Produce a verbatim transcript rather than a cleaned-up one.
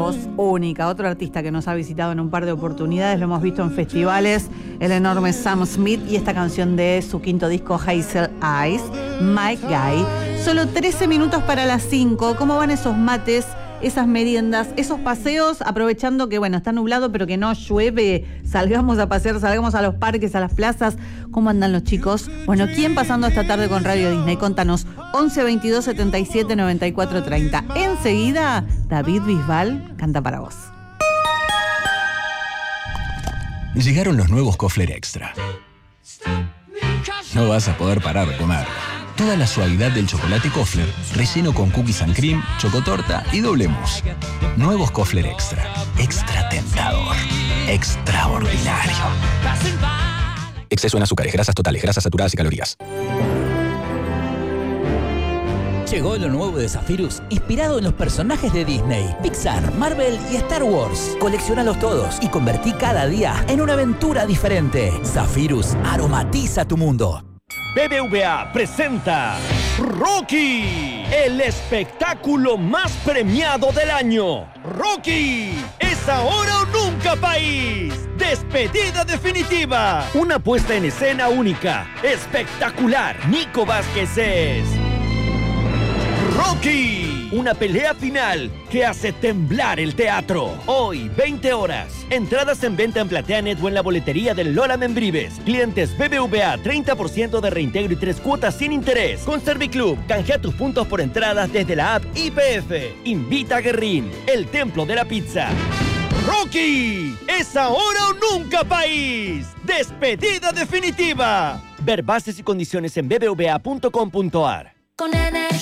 voz única, otro artista que nos ha visitado en un par de oportunidades, lo hemos visto en festivales, el enorme Sam Smith, y esta canción de su quinto disco Hazel Eyes, My Guy. Solo trece minutos para las cinco. ¿Cómo van esos mates, esas meriendas, esos paseos, aprovechando que, bueno, está nublado, pero que no llueve? Salgamos a pasear, salgamos a los parques, a las plazas. ¿Cómo andan los chicos? Bueno, ¿quién pasando esta tarde con Radio Disney? Contanos, once veintidós setenta y siete noventa y cuatro treinta. Enseguida, David Bisbal canta para vos. Llegaron los nuevos Kofler Extra. No vas a poder parar de comer. Toda la suavidad del chocolate Kofler, relleno con cookies and cream, chocotorta y doble mousse. Nuevos Kofler Extra. Extra tentador. Extraordinario. Exceso en azúcares, grasas totales, grasas saturadas y calorías. Llegó lo nuevo de Zephyrus, inspirado en los personajes de Disney, Pixar, Marvel y Star Wars. Colecciónalos todos y convertí cada día en una aventura diferente. Zephyrus aromatiza tu mundo. B B V A presenta Rocky, el espectáculo más premiado del año. Rocky, es ahora o nunca, país. Despedida definitiva. Una puesta en escena única, espectacular. Nico Vázquez es Rocky, una pelea final que hace temblar el teatro. Hoy, veinte horas. Entradas en venta en PlateaNet o en la boletería del Lola Membrives. Clientes B B V A, treinta por ciento de reintegro y tres cuotas sin interés. Con Serviclub, canjea tus puntos por entradas desde la app I P F. Invita a Guerrín, el templo de la pizza. Rocky, es ahora o nunca, país. Despedida definitiva. Ver bases y condiciones en b b v a punto com punto a r. Con energía.